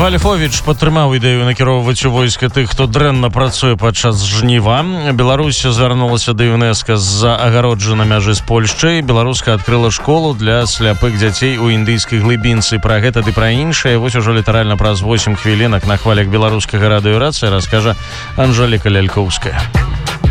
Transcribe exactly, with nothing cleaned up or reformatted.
Вальфовіч падтрымаў ідэю накіроўваць у войска тых, хто дрэнна працуе падчас жніва. Беларусь звярнулася да ЮНЕСКА з-за агароджы на мяжы з Польшчай. Беларуска адкрыла школу для сляпых дзяцей у індыйскай глыбінцы. Пра гэта ды пра іншае вось ужо літаральна праз восем хвілінак на хвалях беларускага радыё «Рацыя» раскажа Анжэліка Лялькоўская.